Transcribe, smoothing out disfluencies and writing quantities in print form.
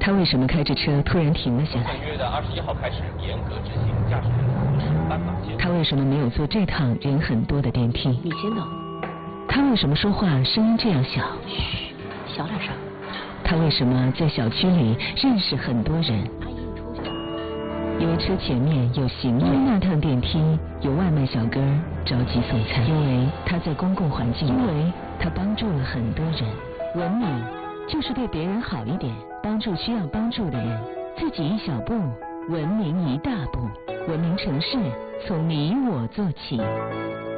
他为什么开着车突然停了下来？ 本月的21号开始严格执行驾驶人斑马线。 他为什么没有坐这趟人很多的电梯？ 你先走。 他为什么说话声音这样小？ 嘘，小点声。 他为什么在小区里认识很多人？ 阿姨，你出去。 因为车前面有行人，因为那趟电梯有外卖小哥着急送餐，因为他在公共环境，因为他帮助了很多人。文明就是对别人好一点，帮助需要帮助的人，自己一小步，文明一大步。文明城市从你我做起。